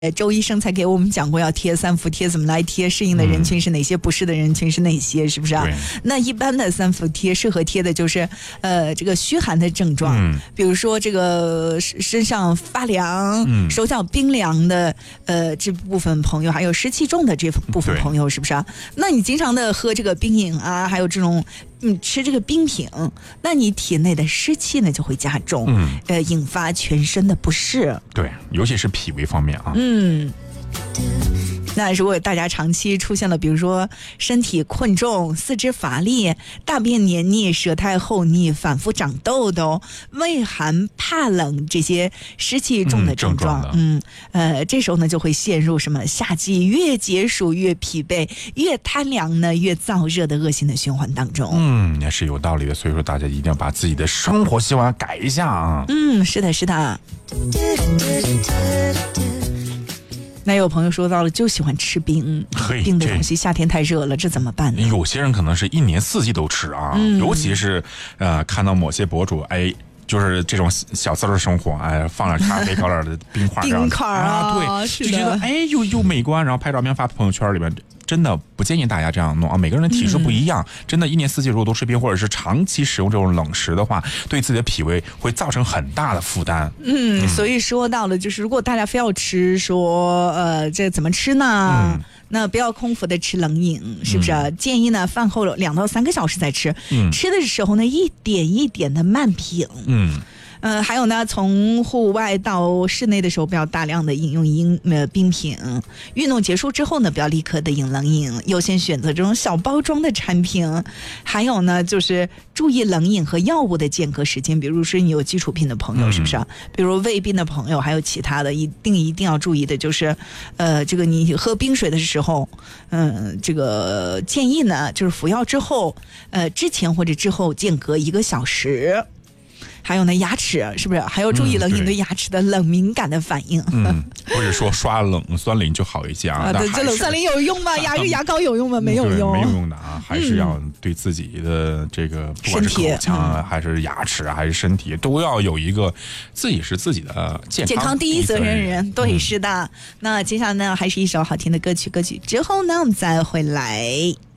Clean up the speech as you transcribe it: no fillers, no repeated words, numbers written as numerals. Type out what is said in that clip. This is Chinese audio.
周医生才给我们讲过要贴3伏贴怎么来贴，适应的人群是哪些，不适的人群是哪些，是不是啊？那一般的3伏贴适合贴的就是这个虚寒的症状，比如说这个身上发凉，手脚冰凉的这部分朋友，还有湿气重的这部分朋友，是不是啊？那你经常的喝这个冰饮啊，还有这种吃这个冰品，那你体内的湿气呢就会加重，引发全身的不适。 对，尤其是脾胃方面啊。 那如果大家长期出现了比如说身体困重、四肢乏力、大便黏腻、舌苔厚腻、反复长痘痘、畏寒怕冷这些湿气重的症状，这时候呢就会陷入什么夏季越解暑越疲惫，越贪凉呢越燥热的恶性的循环当中。 也是有道理的，所以说大家一定要把自己的生活习惯改一下啊。 是的是的。那有朋友说到了就喜欢吃冰的东西，夏天太热了，这怎么办呢？ 有些人可能是一年四季都吃啊，尤其是看到某些博主就是这种小资的生活，放了咖啡高点的冰块啊， 对，就觉得又美观，然后拍照片发朋友圈里面。真的不建议大家这样弄啊！每个人的体质不一样，真的，一年四季如果都吃冰，或者是长期使用这种冷食的话，对自己的脾胃会造成很大的负担。 所以说到了，就是如果大家非要吃，说这怎么吃呢？那不要空腹的吃冷饮，是不是？建议呢，饭后2到3个小时再吃。吃的时候呢，一点一点的慢品。还有呢，从户外到室内的时候，不要大量的饮用冰品。运动结束之后呢，不要立刻的饮冷饮，优先选择这种小包装的产品。还有呢，就是注意冷饮和药物的间隔时间，比如说你有基础病的朋友，是不是？比如胃病的朋友，还有其他的，一定要注意的就是，这个你喝冰水的时候，这个建议呢，就是服药之后，之前或者之后间隔1个小时。还有呢，牙齿是不是还要注意冷饮对牙齿的冷敏感的反应？ 或者说刷冷酸灵就好一些啊。 对，这冷酸灵有用吗？牙膏有用吗？没有用， 没有用的啊，还是要对自己的这个不管是口腔还是牙齿还是身体，都要有一个自己是自己的健康第一责任人。对，是的。那接下来呢，还是一首好听的歌曲之后呢，我们再回来。